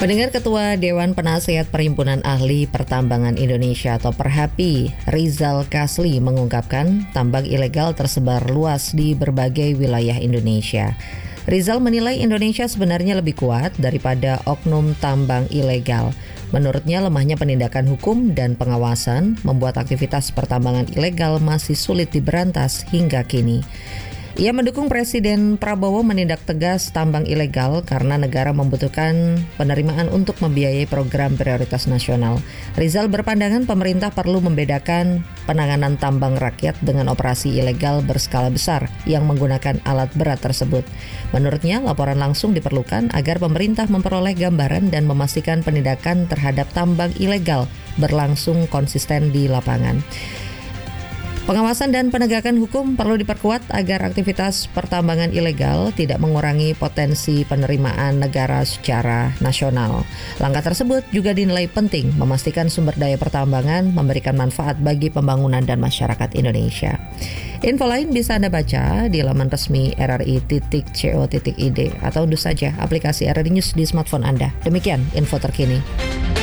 Pendengar, Ketua Dewan Penasehat Perhimpunan Ahli Pertambangan Indonesia atau Perhapi, Rizal Kasli mengungkapkan tambang ilegal tersebar luas di berbagai wilayah Indonesia. Rizal menilai Indonesia sebenarnya lebih kuat daripada oknum tambang ilegal. Menurutnya, lemahnya penindakan hukum dan pengawasan membuat aktivitas pertambangan ilegal masih sulit diberantas hingga kini. Ia mendukung Presiden Prabowo menindak tegas tambang ilegal karena negara membutuhkan penerimaan untuk membiayai program prioritas nasional. Rizal berpandangan pemerintah perlu membedakan penanganan tambang rakyat dengan operasi ilegal berskala besar yang menggunakan alat berat tersebut. Menurutnya, laporan langsung diperlukan agar pemerintah memperoleh gambaran dan memastikan penindakan terhadap tambang ilegal berlangsung konsisten di lapangan. Pengawasan dan penegakan hukum perlu diperkuat agar aktivitas pertambangan ilegal tidak mengurangi potensi penerimaan negara secara nasional. Langkah tersebut juga dinilai penting memastikan sumber daya pertambangan memberikan manfaat bagi pembangunan dan masyarakat Indonesia. Info lain bisa Anda baca di laman resmi rri.co.id atau unduh saja aplikasi RRI News di smartphone Anda. Demikian info terkini.